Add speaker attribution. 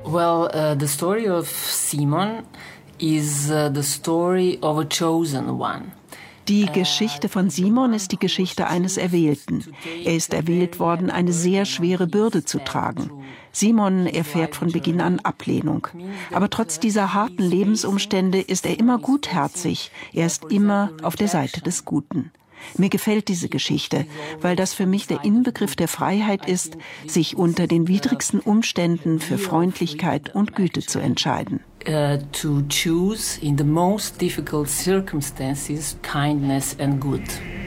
Speaker 1: Well, the story of Simon is the story of a chosen one.
Speaker 2: Die Geschichte von Simon ist die Geschichte eines Erwählten. Er ist erwählt worden, eine sehr schwere Bürde zu tragen. Simon erfährt von Beginn an Ablehnung. Aber trotz dieser harten Lebensumstände ist er immer gutherzig. Er ist immer auf der Seite des Guten. Mir gefällt diese Geschichte, weil das für mich der Inbegriff der Freiheit ist, sich unter den widrigsten Umständen für Freundlichkeit und Güte zu entscheiden.
Speaker 1: To choose in the most difficult circumstances kindness and good.